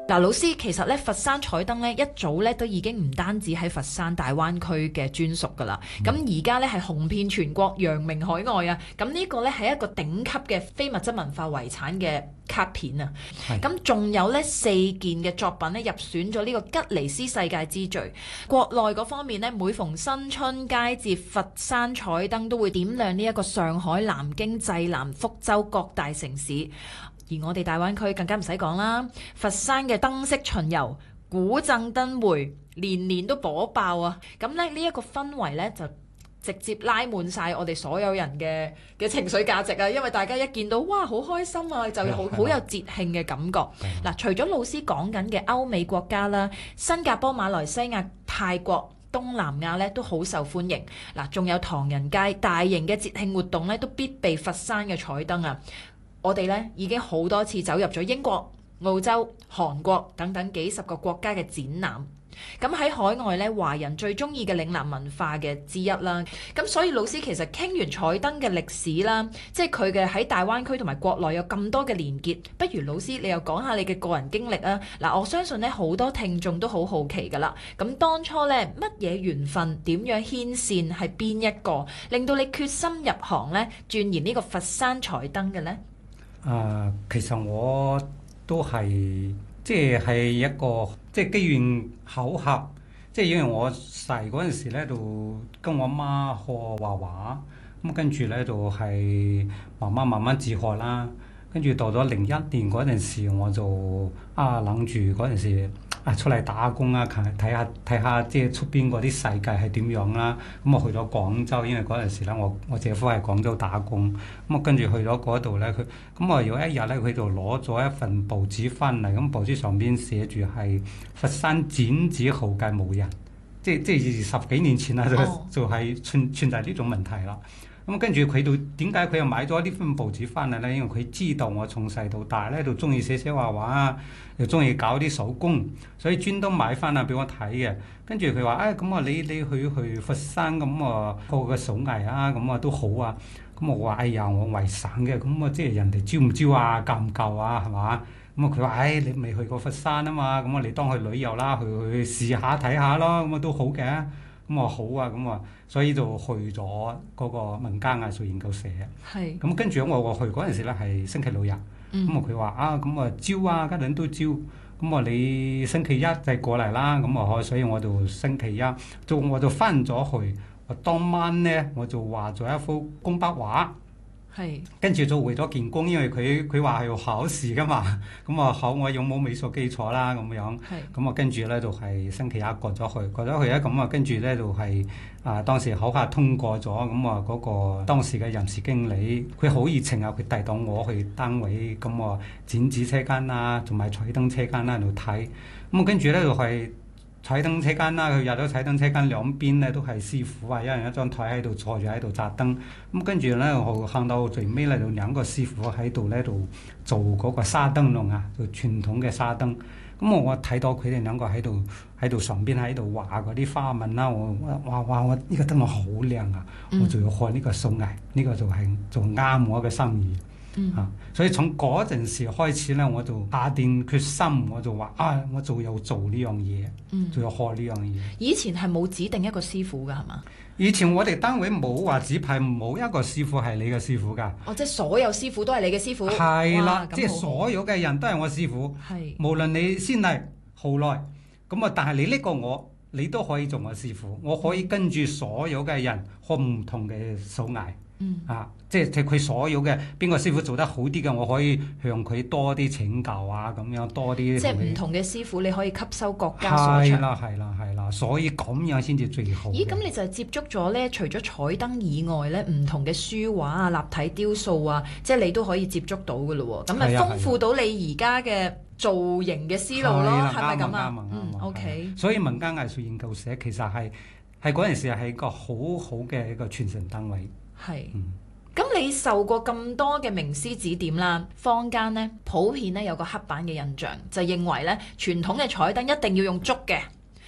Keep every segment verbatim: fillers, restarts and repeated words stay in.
嗱，老師，其實咧佛山彩燈咧一早咧都已經唔單止喺佛山大灣區嘅專屬㗎啦，咁而家咧係紅遍全國、揚名海外啊！咁呢個咧係一個頂級嘅非物質文化遺產嘅卡片啊！咁仲有咧四件嘅作品咧入選咗呢個吉尼斯世界之最。國內嗰方面咧，每逢新春佳節，佛山彩燈都會點亮呢一個上海、南京、濟南、福州各大城市。而我哋大灣區更加唔使講啦，佛山嘅燈飾巡遊、古鎮燈會，年年都火爆啊！咁咧呢一個氛圍咧就直接拉滿晒我哋所有人嘅嘅情緒價值啊！因為大家一見到哇好開心啊，就好好有節慶嘅感覺。嗱，除咗老師講緊嘅歐美國家啦，新加坡、馬來西亞、泰國、東南亞咧都好受歡迎。嗱，仲有唐人街大型嘅節慶活動咧，都必備佛山嘅彩燈啊！我哋咧已經好多次走入咗英國、澳洲、韓國等等幾十個國家嘅展覽。咁喺海外咧，華人最中意嘅嶺南文化嘅之一啦。咁所以老師其實傾完彩燈嘅歷史啦，即係佢嘅喺大灣區同埋國內有咁多嘅連結，不如老師你又講下你嘅個人經歷啊！嗱，我相信咧好多聽眾都好好奇㗎啦。咁當初咧乜嘢緣分，點樣牽線，係邊一個令到你決心入行咧，鑽研呢個佛山彩燈嘅咧？ 誒、呃，其實我都係即係係一個即係機緣巧合，即係因為我細嗰陣時咧，就跟我媽學畫畫，咁跟住咧就係慢慢慢慢自學啦。跟住到咗零一年嗰陣時，我就啊諗住嗰陣時啊出嚟打工啊，睇下睇下即係出邊嗰啲世界係點樣啦。咁我去咗廣州，因為嗰陣時咧我我姐夫喺廣州打工，咁我跟住去咗嗰度咧，佢咁我有一日咧佢就攞咗一份報紙翻嚟，咁報紙上邊寫住係佛山剪紙後繼無人，即係即係十幾年前啦，就就係存存在呢種問題啦。咁跟住佢就點解佢又買咗呢份報紙翻嚟咧？因為佢知道我從細到大咧都中意寫寫畫畫，又中意搞啲手工，所以專登買翻嚟俾我睇嘅。跟住佢話：誒咁啊，你你去去佛山咁啊，學個手藝啊，咁啊都好啊。咁我話：哎呀，我外省嘅，咁啊即係人哋招唔招啊，夠唔夠啊，係嘛？咁啊佢話：誒、哎、你未去過佛山啊嘛，咁我哋當去旅遊啦，去去試下睇下咯，咁啊都好嘅。咁我好啊，咁啊，所以就去咗嗰個民間藝術研究社。係。咁跟住我我去嗰陣時咧係星期六日。嗯。咁啊佢話啊，咁啊招啊，家陣都招。咁啊你星期一就過嚟啦。咁啊所以我就星期一就我就翻咗去。我當晚咧我就畫咗一幅工筆畫。係。跟住就為咗見工，因為佢佢話係要考試噶嘛，咁啊考我有冇美術基礎啦咁樣。係。咁啊跟住咧就係星期一過咗去，過咗去咧咁啊跟住咧就係啊當時考核通過咗，咁啊嗰個當時嘅人事經理佢好熱情啊，佢帶到我去單位咁啊剪紙車間啦，同埋彩燈車間啦度睇，咁啊跟住咧就係。彩燈車間啦，佢入咗彩燈車間兩邊咧都係師傅啊，一人一張台喺度坐住喺度紮燈。咁跟住咧，我行到最尾咧，就兩個師傅喺度咧度做嗰個沙燈籠啊，做傳統嘅沙燈。咁我我睇到佢哋兩個喺度喺度上邊喺度畫嗰啲花紋啦，我哇哇我呢個燈籠好靚啊！我就要學呢個手藝，呢、呢個就係就啱我嘅心意。嗯啊，所以從嗰陣時開始咧，我就下定決心，我就話啊，我就要做呢樣嘢，嗯，就要學呢樣嘢。 以前係冇指定一個師傅㗎，係嘛？ 以前我哋單位冇話指派冇一個師傅係你嘅師傅㗎。 哦，即係所有師傅都係你嘅師傅。 係啦，即係所有嘅人都係我師傅。係，無論你先嚟後來，咁啊，但係你呢個我，你都可以做我師傅。我可以跟住所有嘅人學唔同嘅手藝。嗯啊，即係佢所有嘅邊個師傅做得好啲嘅，我可以向佢多啲請教啊，咁樣多啲。 即係唔同嘅師傅，你可以吸收各家所長。 係啦，係啦，係啦，所以咁樣先至最好。 咦，咁你就係接觸咗咧，除咗彩燈以外咧，唔同嘅書畫啊、立體雕塑啊，即係你都可以接觸到㗎咯喎。咁咪豐富到你而家嘅造型嘅思路咯，係咪咁啊？嗯 ，OK。 所以民間藝術研究社其實係係嗰陣時係一個好好嘅一個傳承單位。係， 咁、嗯、你受過咁多嘅名師指點啦，坊間咧普遍咧有個刻板嘅印象，就認為咧傳統嘅彩燈一定要用竹嘅，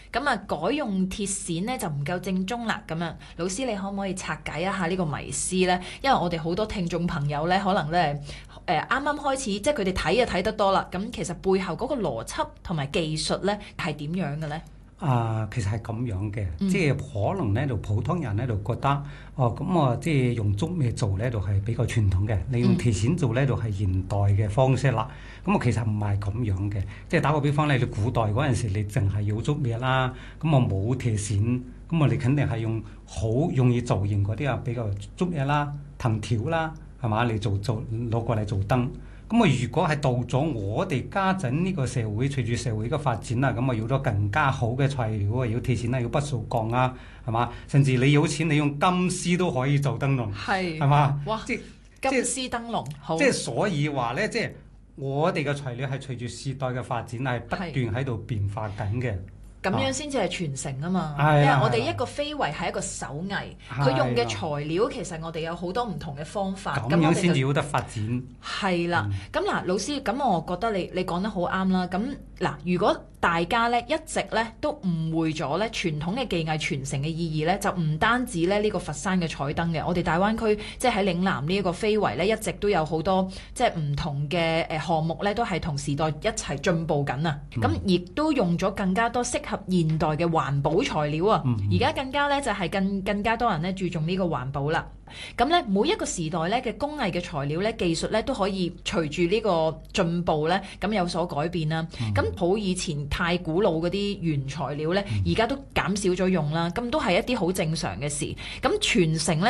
咁啊改用鐵線咧就唔夠正宗啦。咁樣，老師你可唔可以拆解一下呢個迷思咧？因為我哋好多聽眾朋友咧，可能咧誒啱啱開始，即係佢哋睇就睇得多啦。咁其實背後嗰個邏輯同埋技術咧係點樣嘅咧？ 啊，其實係咁樣嘅， 嗯即係可能咧，就普通人咧就覺得，哦咁我即係用竹篾做咧就係比較傳統嘅，你用鐵線做咧就係現代嘅方式啦。咁啊其實唔係咁樣嘅，即係打個比方咧，你古代嗰陣時你淨係要竹篾啦，咁我冇鐵線，咁我哋肯定係用好容易造型嗰啲啊，比較竹篾啦、藤條啦，係嘛？你做做攞過嚟做燈。咁啊，如果係到咗我哋家陣呢個社會，隨住社會嘅發展啦，咁啊要咗更加好嘅材料啊，要鐵線啊，要不鏽鋼啊，係嘛？甚至你有錢，你用金絲都可以做燈籠， 係係嘛？ 哇！ 即金絲燈籠，好即係所以話咧，即係我哋嘅材料係隨住時代嘅發展係不斷喺度變化緊嘅。 咁樣先至係傳承啊嘛， 係啦因為我哋一個非遺係一個手藝，佢係用嘅啦材料其實我哋有好多唔同嘅方法， 咁樣咁我哋就先至有得發展。 係啦。咁嗱，老師，咁我覺得你你講得好啱啦。咁嗱，如果大家咧一直咧都誤會咗咧傳統嘅技藝傳承嘅意義咧，就唔單止咧呢個佛山嘅彩燈嘅，我哋大灣區即係喺嶺南呢一個非遺咧，一直都有好多即係唔同嘅誒項目咧，都係同時代一齊進步緊啊！咁亦都用咗更加多適合現代嘅環保材料啊！而家更加咧就係更更加多人咧注重呢個環保啦。咁咧每一個時代咧嘅工藝嘅材料咧技術咧都可以隨住呢個進步咧咁有所改變啦。咁好以前太古老嗰啲原材料咧，而家都減少咗用啦，咁都係一啲好正常嘅事。咁傳承咧。